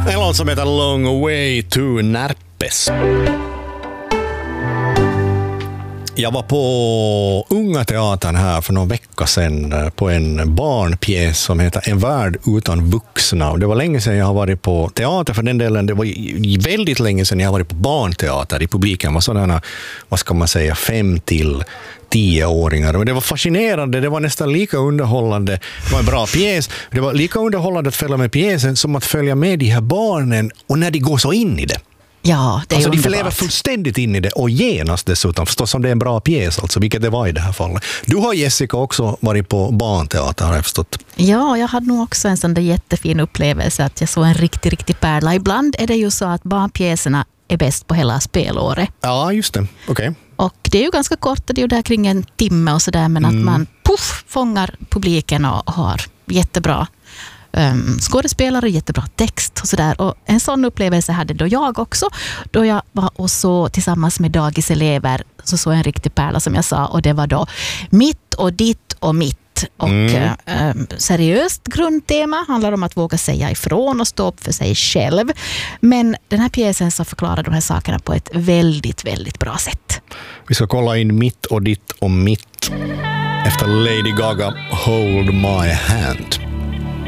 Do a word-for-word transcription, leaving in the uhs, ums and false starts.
En låt som heter Long Way to Närpes. Jag var på Unga Teatern här för några veckor sedan på en barnpjäs som heter En värld utan vuxna. Det var länge sedan jag har varit på teater, för den delen, det var väldigt länge sedan jag har varit på barnteater. I publiken var sådana, vad ska man säga, fem till tioåringar. Och det var fascinerande, det var nästan lika underhållande. Det var en bra pjäs. Det var lika underhållande att följa med pjäsen som att följa med de här barnen och när de går så in i det. Ja, det är alltså, de underbart. lever fullständigt in i det och genast dessutom, förstås som det är en bra pjäs, alltså, vilket det var i det här fallet. Du har, Jessica, också varit på barnteater, har jag förstått. Ja, jag hade nog också en sån där jättefin upplevelse att jag såg en riktig, riktig pärla. Ibland är det ju så att barnpjäserna är bäst på hela spelåret. Ja, just det. Okej. Okay. Och det är ju ganska kort, det är ju där kring en timme och sådär, men mm. att man puff, fångar publiken och har jättebra Um, skådespelare, jättebra text och sådär. Och en sån upplevelse hade då jag också, då jag var och så tillsammans med dagiselever, så såg en riktig pärla som jag sa, och det var då Mitt och ditt och mitt. Och mm. um, seriöst grundtema handlar om att våga säga ifrån och stå upp för sig själv. Men den här pjäsen så förklarar de här sakerna på ett väldigt, väldigt bra sätt. Vi ska kolla in Mitt och ditt och mitt efter Lady Gaga, Hold My Hand.